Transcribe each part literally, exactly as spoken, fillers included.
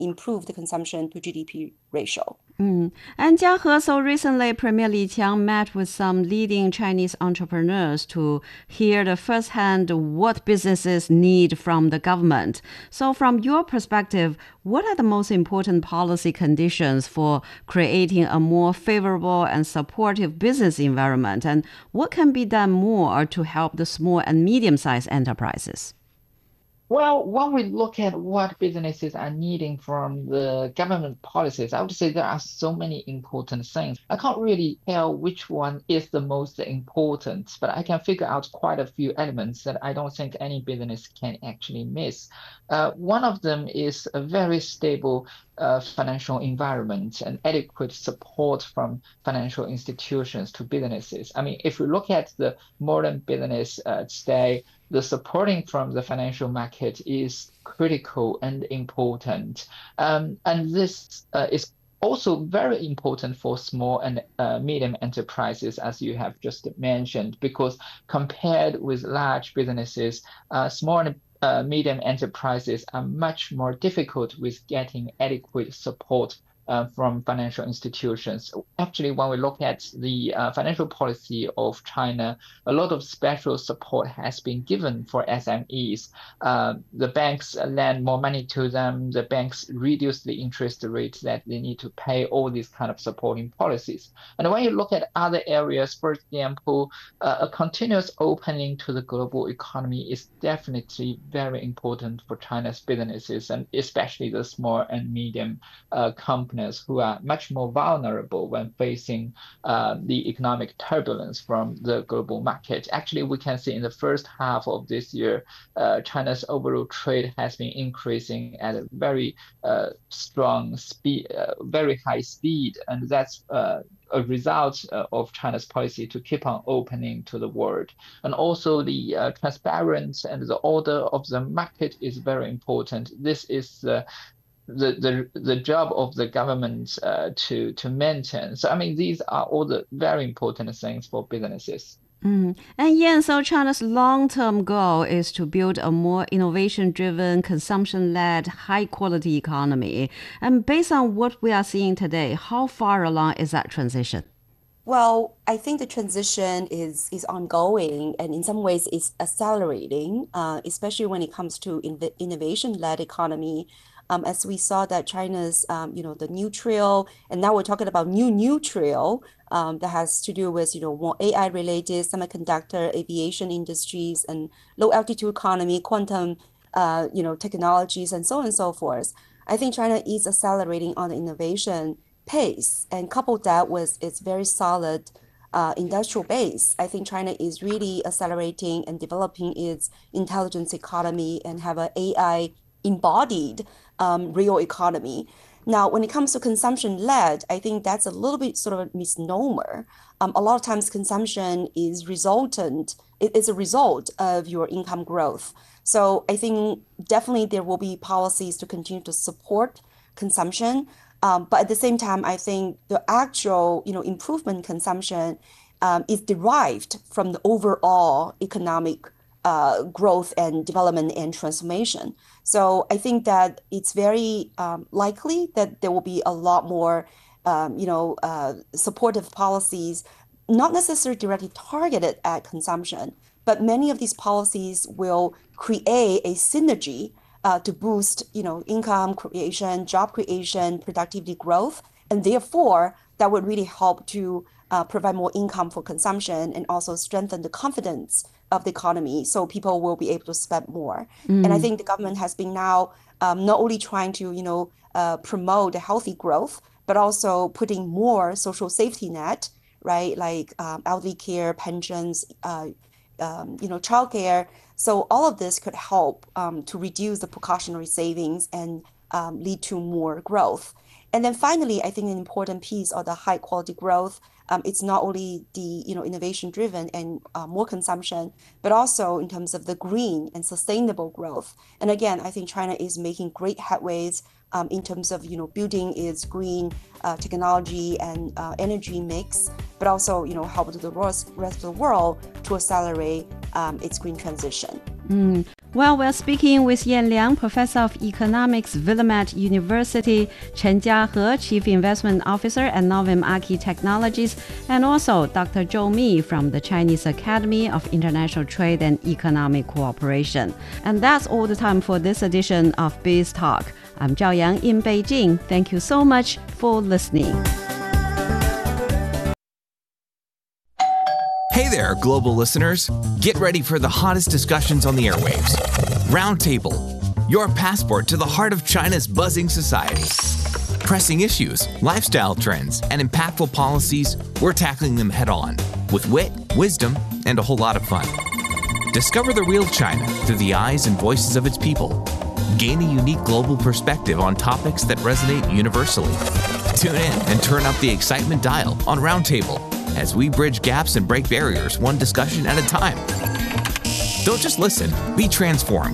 improve the consumption to G D P ratio. Mm. And Jiahe, so recently Premier Li Qiang met with some leading Chinese entrepreneurs to hear the firsthand what businesses need from the government. So from your perspective, what are the most important policy conditions for creating a more favorable and supportive business environment? And what can be done more to help the small and medium-sized enterprises? Well, when we look at what businesses are needing from the government policies, I would say there are so many important things. I can't really tell which one is the most important, but I can figure out quite a few elements that I don't think any business can actually miss. Uh, one of them is a very stable uh, financial environment and adequate support from financial institutions to businesses. I mean, if we look at the modern business uh, today, the supporting from the financial market is critical and important. Um, and this uh, is also very important for small and uh, medium enterprises, as you have just mentioned, because compared with large businesses, uh, small and uh, medium enterprises are much more difficult with getting adequate support Uh, from financial institutions. Actually, when we look at the uh, financial policy of China, a lot of special support has been given for S M Es. Uh, the banks lend more money to them. The banks reduce the interest rates that they need to pay, all these kind of supporting policies. And when you look at other areas, for example, uh, a continuous opening to the global economy is definitely very important for China's businesses, and especially the small and medium uh, companies who are much more vulnerable when facing uh, the economic turbulence from the global market. Actually, we can see in the first half of this year, uh, China's overall trade has been increasing at a very uh, strong speed, uh, very high speed, and that's uh, a result uh, of China's policy to keep on opening to the world. And also the uh, transparency and the order of the market is very important. This is uh, the the the job of the government uh, to to maintain. So I mean, these are all the very important things for businesses. Mm. And Yan, so China's long-term goal is to build a more innovation-driven, consumption-led, high-quality economy. And based on what we are seeing today, how far along is that transition? Well, I think the transition is is ongoing and in some ways is accelerating, uh, especially when it comes to in innovation-led economy. Um, as we saw that China's, um, you know, the new trail, and now we're talking about new new trail um, that has to do with, you know, more A I-related semiconductor, aviation industries, and low-altitude economy, quantum, uh, you know, technologies, and so on and so forth. I think China is accelerating on the innovation pace, and coupled that with its very solid uh, industrial base, I think China is really accelerating and developing its intelligence economy and have an A I embodied um, real economy. Now, when it comes to consumption-led, I think that's a little bit sort of a misnomer. Um, a lot of times consumption is resultant, it is a result of your income growth. So I think definitely there will be policies to continue to support consumption. Um, but at the same time, I think the actual, you know, improvement in consumption um, is derived from the overall economic uh, growth and development and transformation. So I think that it's very um, likely that there will be a lot more, um, you know, uh, supportive policies, not necessarily directly targeted at consumption, but many of these policies will create a synergy uh, to boost, you know, income creation, job creation, productivity growth, and therefore that would really help to uh, provide more income for consumption and also strengthen the confidence of the economy, so people will be able to spend more. Mm. And I think the government has been now um, not only trying to, you know, uh, promote a healthy growth, but also putting more social safety net, right, like um, elderly care, pensions, uh, um, you know, childcare. So all of this could help um, to reduce the precautionary savings and um, lead to more growth. And then finally, I think an important piece of the high quality growth, um, it's not only the, you know, innovation driven and uh, more consumption, but also in terms of the green and sustainable growth. And again, I think China is making great headways um, in terms of, you know, building its green uh, technology and uh, energy mix, but also, you know, help the rest, rest of the world to accelerate um, its green transition. Mm. Well, we're speaking with Yan Liang, Professor of Economics, Willamette University, Chen Jiahe, Chief Investment Officer at Novum Aki Technologies, and also Doctor Zhou Mi from the Chinese Academy of International Trade and Economic Cooperation. And that's all the time for this edition of Biz Talk. I'm Zhao Yang in Beijing. Thank you so much for listening. Hey there, global listeners. Get ready for the hottest discussions on the airwaves. Roundtable, your passport to the heart of China's buzzing society. Pressing issues, lifestyle trends, and impactful policies, we're tackling them head on with wit, wisdom, and a whole lot of fun. Discover the real China through the eyes and voices of its people. Gain a unique global perspective on topics that resonate universally. Tune in and turn up the excitement dial on Roundtable as we bridge gaps and break barriers one discussion at a time. Don't just listen, be transformed.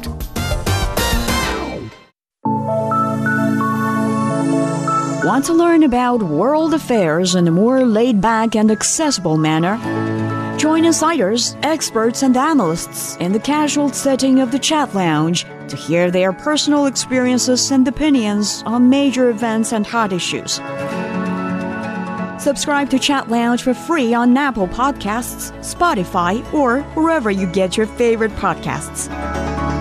Want to learn about world affairs in a more laid-back and accessible manner? Join insiders, experts, and analysts in the casual setting of the Chat Lounge to hear their personal experiences and opinions on major events and hot issues. Subscribe to Chat Lounge for free on Apple Podcasts, Spotify, or wherever you get your favorite podcasts.